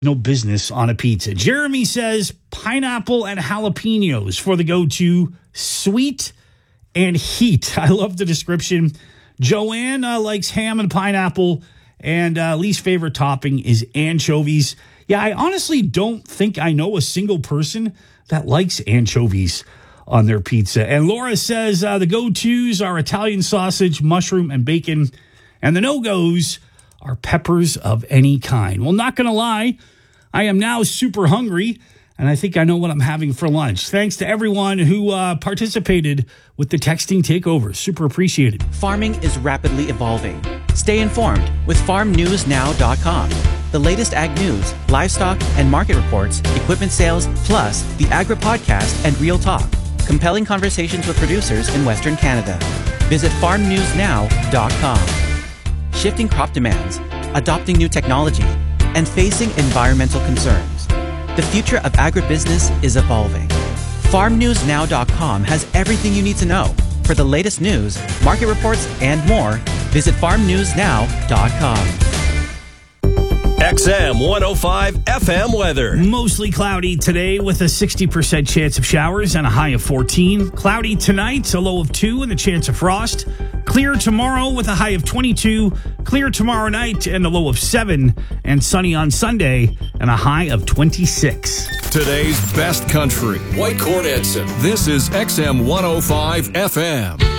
No business on a pizza. Jeremy says pineapple and jalapenos for the go-to, sweet and heat. I love the description. Joanne likes ham and pineapple, and least favorite topping is anchovies. Yeah, I honestly don't think I know a single person that likes anchovies on their pizza. And Laura says the go-tos are Italian sausage, mushroom, and bacon, and the no-goes are peppers of any kind. Well, not going to lie, I am now super hungry, and I think I know what I'm having for lunch. Thanks to everyone who participated with the texting takeover. Super appreciated. Farming is rapidly evolving. Stay informed with farmnewsnow.com. The latest ag news, livestock and market reports, equipment sales, plus the Agri Podcast and Real Talk. Compelling conversations with producers in Western Canada. Visit farmnewsnow.com. Shifting crop demands, adopting new technology, and facing environmental concerns. The future of agribusiness is evolving. FarmNewsNow.com has everything you need to know. For the latest news, market reports, and more, visit FarmNewsNow.com. XM 105 FM weather. Mostly cloudy today with a 60% chance of showers and a high of 14. Cloudy tonight, a low of 2 and a chance of frost. Clear tomorrow with a high of 22. Clear tomorrow night and a low of 7. And sunny on Sunday and a high of 26. Today's best country. Whitecourt Edson. This is XM 105 FM.